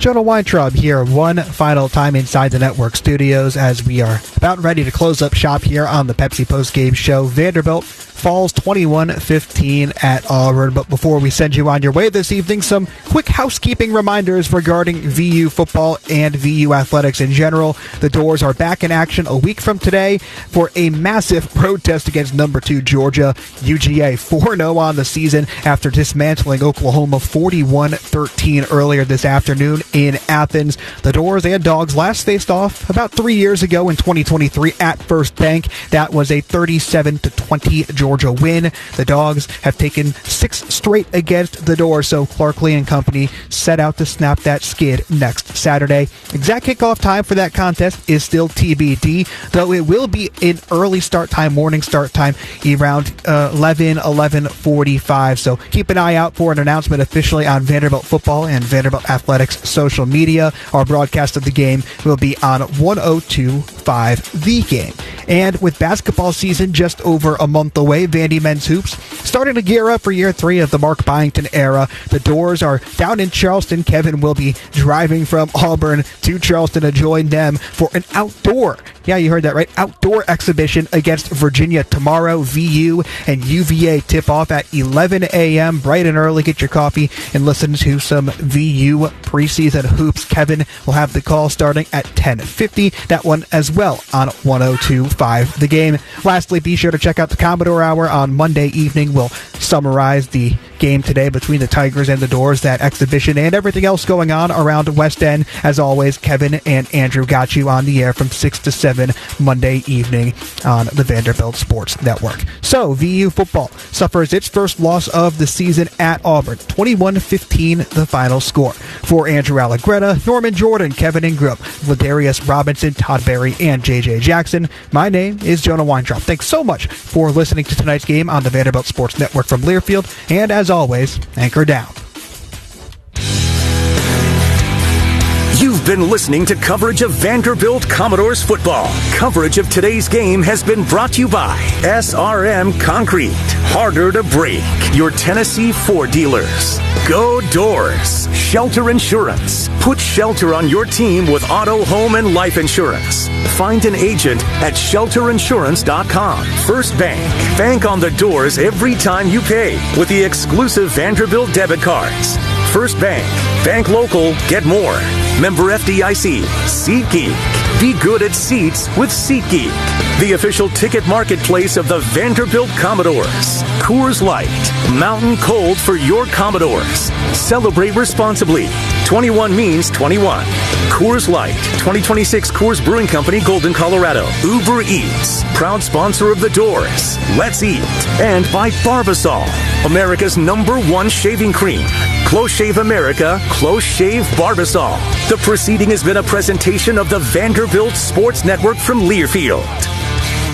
Jonah Weintraub here one final time inside the network studios as we are about ready to close up shop here on the Pepsi postgame show. Vanderbilt falls 21-15 at Auburn. But before we send you on your way this evening, some quick housekeeping reminders regarding VU football and VU athletics in general. The Doors are back in action a week from today for a massive road test against number 2 Georgia. UGA 4-0 on the season after dismantling Oklahoma 41-13 earlier this afternoon in Athens. The Doors and Dogs last faced off about 3 years ago in 2023 at First Bank. That was a 37-20 Georgia win. The Dogs have taken 6 straight against the Doors, so Clark Lee and company set out to snap that skid next Saturday. Exact kickoff time for that contest is still TBD, though it will be an early start time, morning start time, around 11:45. So keep an eye out for an announcement officially on Vanderbilt football and Vanderbilt athletics social media. Our broadcast of the game will be on 102.5 The Game. And with basketball season just over a month away, Vandy men's hoops starting to gear up for year 3 of the Mark Byington era. The Doors are down in Charleston. Kevin will be driving from Auburn to Charleston to join them for an outdoor, yeah, you heard that right, outdoor exhibition against Virginia tomorrow. VU and UVA tip off at 11 a.m. bright and early. Get your coffee and listen to some VU preseason hoops. Kevin will have the call starting at 10:50. That one as well on 102.5 The Game. Lastly, be sure to check out the Commodore Hour on Monday evening. We'll summarize the game today between the Tigers and the Doors, that exhibition, and everything else going on around West End. As always, Kevin and Andrew got you on the air from 6 to 7 Monday evening on the Vanderbilt Sports Network. So, VU football suffers its first loss of the season at Auburn. 21-15 the final score. For Andrew Allegretta, Norman Jordan, Kevin Ingram, Ladarius Robinson, Todd Berry, and JJ Jackson, my name is Jonah Weintraub. Thanks so much for listening to tonight's game on the Vanderbilt Sports Network from Learfield, and as always, anchor down. You've been listening to coverage of Vanderbilt Commodores football. Coverage of today's game has been brought to you by SRM Concrete. Harder to break. Your Tennessee Ford dealers. Go Doors. Shelter Insurance. Put shelter on your team with auto, home, and life insurance. Find an agent at shelterinsurance.com. First Bank. Bank on the Doors every time you pay with the exclusive Vanderbilt debit cards. First Bank. Bank local. Get more. Member FDIC. SeatGeek. Be good at seats with SeatGeek. The official ticket marketplace of the Vanderbilt Commodores. Coors Light. Mountain Cold for your Commodores. Celebrate responsibly. 21 means 21. Coors Light. 2026 Coors Brewing Company, Golden, Colorado. Uber Eats. Proud sponsor of the Doors. Let's eat. And by Barbasol. America's #1 shaving cream. Close Shave America, Close Shave Barbasol. The proceeding has been a presentation of the Vanderbilt Sports Network from Learfield.